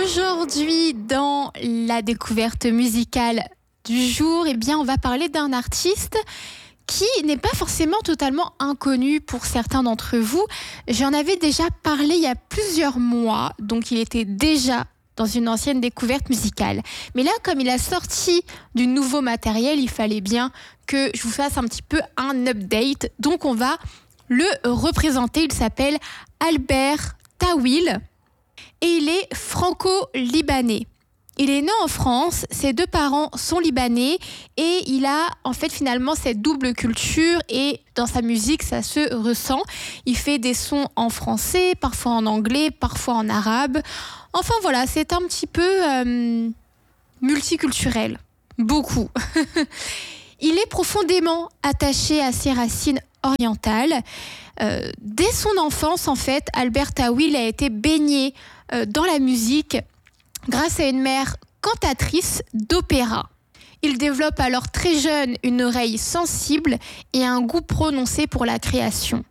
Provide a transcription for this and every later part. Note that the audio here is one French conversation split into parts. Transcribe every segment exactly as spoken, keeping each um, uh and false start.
Aujourd'hui, dans la découverte musicale du jour, eh bien, on va parler d'un artiste qui n'est pas forcément totalement inconnu pour certains d'entre vous. J'en avais déjà parlé il y a plusieurs mois, donc il était déjà dans une ancienne découverte musicale. Mais là, comme il a sorti du nouveau matériel, il fallait bien que je vous fasse un petit peu un update. Donc on va le représenter. Il s'appelle Albert Tawil et il est franco-libanais. Il est né en France, ses deux parents sont libanais et il a en fait finalement cette double culture et dans sa musique ça se ressent. Il fait des sons en français, parfois en anglais, parfois en arabe. Enfin voilà, c'est un petit peu euh, multiculturel, beaucoup. Il est profondément attaché à ses racines orientales. Euh, dès son enfance en fait, Albert Tawil a été baigné euh, dans la musique grâce à une mère cantatrice d'opéra. Il développe alors très jeune une oreille sensible et un goût prononcé pour la création.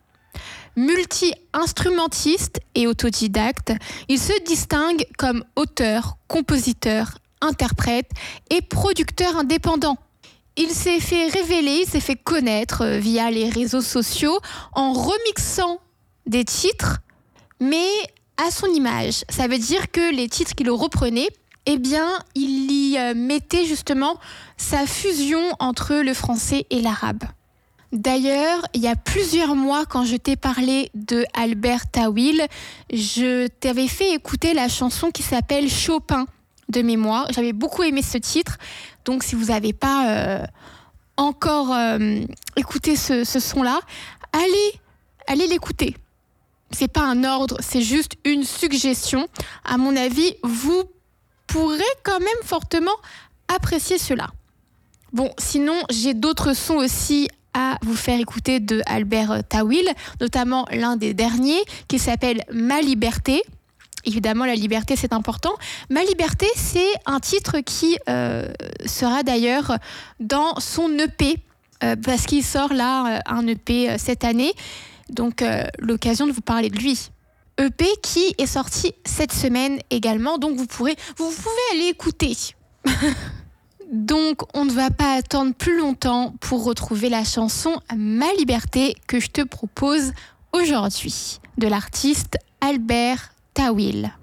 Multi-instrumentiste et autodidacte, il se distingue comme auteur, compositeur, interprète et producteur indépendant. Il s'est fait révéler, il s'est fait connaître via les réseaux sociaux en remixant des titres, mais à son image. Ça veut dire que les titres qu'il reprenait, eh bien, il y mettait justement sa fusion entre le français et l'arabe. D'ailleurs, il y a plusieurs mois, quand je t'ai parlé de Albert Tawil, je t'avais fait écouter la chanson qui s'appelle Chopin de mémoire. J'avais beaucoup aimé ce titre. Donc, si vous n'avez pas euh, encore euh, écouté ce, ce son-là, allez, allez l'écouter. C'est pas un ordre, c'est juste une suggestion. À mon avis, vous pourrez quand même fortement apprécier cela. Bon, sinon, j'ai d'autres sons aussi à vous faire écouter de Albert Tawil, notamment l'un des derniers qui s'appelle Ma Liberté. Évidemment, la liberté, c'est important. Ma Liberté, c'est un titre qui euh, sera d'ailleurs dans son E P, euh, parce qu'il sort là un E P euh, cette année. Donc, euh, l'occasion de vous parler de lui. E P qui est sorti cette semaine également, donc vous pourrez, vous pouvez aller écouter. Donc, on ne va pas attendre plus longtemps pour retrouver la chanson Ma Liberté que je te propose aujourd'hui, de l'artiste Albert Tawil.